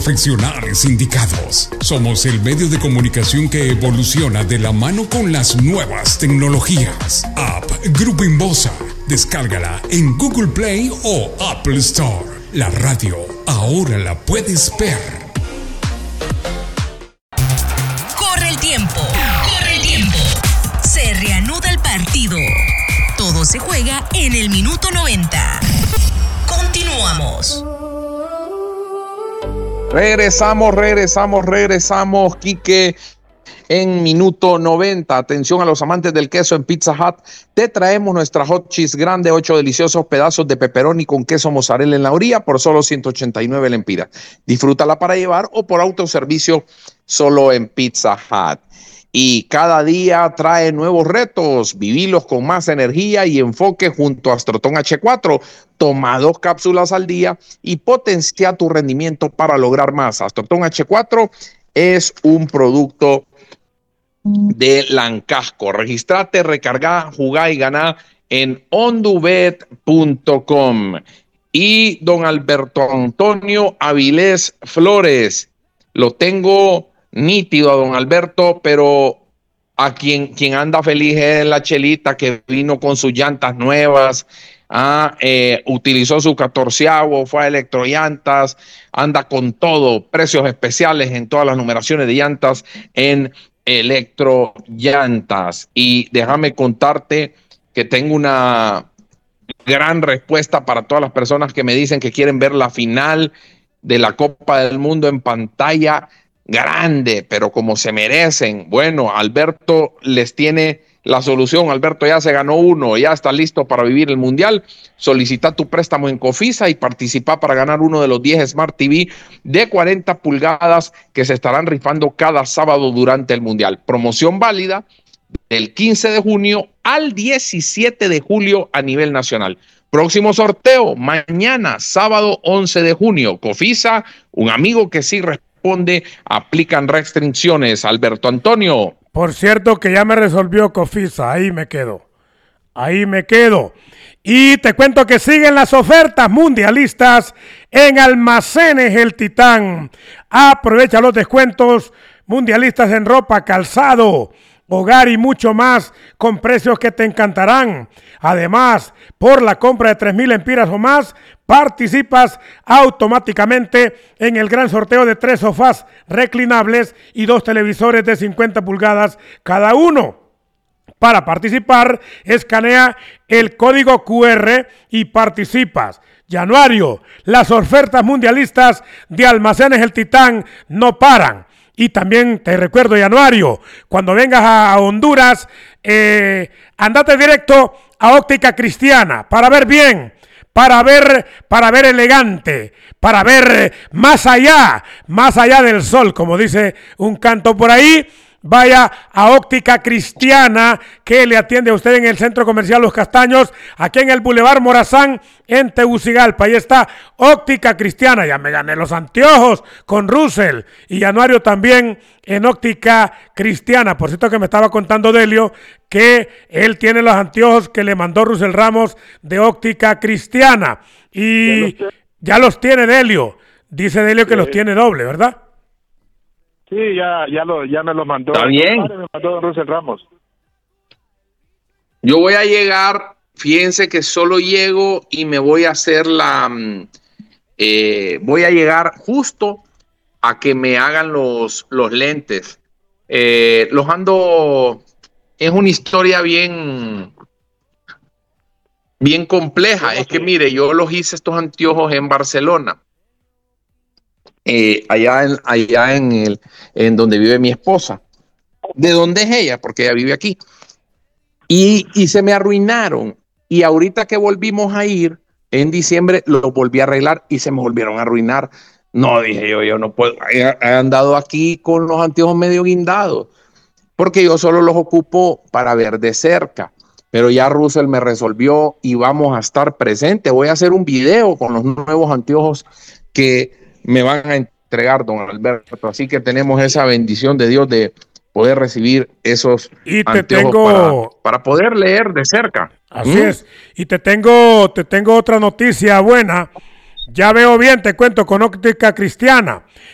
profesionales indicados. Somos el medio de comunicación que evoluciona de la mano con las nuevas tecnologías. App Grupo Inbosa. Descárgala en Google Play o Apple Store. La radio ahora la puedes ver. Corre el tiempo. Se reanuda el partido. Todo se juega en el minuto 90. Continuamos. Regresamos, Quique, en minuto 90. Atención a los amantes del queso en Pizza Hut. Te traemos nuestra hot cheese grande, 8 deliciosos pedazos de pepperoni con queso mozzarella en la orilla por solo 189 lempiras. Disfrútala para llevar o por autoservicio solo en Pizza Hut. Y cada día trae nuevos retos. Vivilos con más energía y enfoque junto a Astroton H4. Toma 2 cápsulas al día y potencia tu rendimiento para lograr más. Astroton H4 es un producto de Lancasco. Registrate, recarga, jugá y ganá en ondubet.com. Y don Alberto Antonio Avilés Flores. Lo tengo nítido a don Alberto, pero a quien anda feliz es la Chelita, que vino con sus llantas nuevas, utilizó su 14avo, fue a Electrollantas, anda con todo, precios especiales en todas las numeraciones de llantas en Electrollantas. Y déjame contarte que tengo una gran respuesta para todas las personas que me dicen que quieren ver la final de la Copa del Mundo en pantalla grande, pero como se merecen. Bueno, Alberto les tiene la solución. Alberto ya se ganó uno, ya está listo para vivir el Mundial. Solicita tu préstamo en Cofisa y participa para ganar uno de los 10 Smart TV de 40 pulgadas que se estarán rifando cada sábado durante el Mundial. Promoción válida del 15 de junio al 17 de julio a nivel nacional. Próximo sorteo mañana, sábado 11 de junio. Cofisa, un amigo que sí responde, aplican restricciones. Alberto Antonio. Por cierto que ya me resolvió Cofisa, ahí me quedo. Y te cuento que siguen las ofertas mundialistas en Almacenes El Titán. Aprovecha los descuentos mundialistas en ropa, calzado, hogar y mucho más con precios que te encantarán. Además, por la compra de 3,000 lempiras o más, participas automáticamente en el gran sorteo de 3 sofás reclinables y 2 televisores de 50 pulgadas cada uno. Para participar, escanea el código QR y participas. Januario, las ofertas mundialistas de Almacenes El Titán no paran. Y también te recuerdo, Januario, cuando vengas a Honduras, andate directo a Óptica Cristiana para ver bien, para ver elegante, para ver más allá del sol, como dice un canto por ahí. Vaya a Óptica Cristiana, que le atiende a usted en el Centro Comercial Los Castaños, aquí en el Boulevard Morazán, en Tegucigalpa. Ahí está Óptica Cristiana. Ya me gané los anteojos con Russell. Y Januario también en Óptica Cristiana. Por cierto que me estaba contando Delio que él tiene los anteojos que le mandó Russell Ramos de Óptica Cristiana. Y ya los tiene Delio. Dice Delio que los tiene doble, ¿verdad? Sí, ya me lo mandó. Está bien. Me mandó Russell Ramos. Yo voy a llegar, fíjense que solo llego y me voy a hacer voy a llegar justo a que me hagan los lentes. Es una historia bien compleja. Es que mire, yo los hice estos anteojos en Barcelona. Allá en donde vive mi esposa. ¿De dónde es ella? Porque ella vive aquí. Y se me arruinaron. Y ahorita que volvimos a ir, en diciembre, los volví a arreglar y se me volvieron a arruinar. No, dije yo no puedo. He andado aquí con los anteojos medio guindados, porque yo solo los ocupo para ver de cerca. Pero ya Russell me resolvió y vamos a estar presentes. Voy a hacer un video con los nuevos anteojos que me van a entregar, don Alberto. Así que tenemos esa bendición de Dios de poder recibir esos anteojos para poder leer de cerca. Así es. Y te tengo otra noticia buena. Ya veo bien, te cuento, con Óptica Cristiana.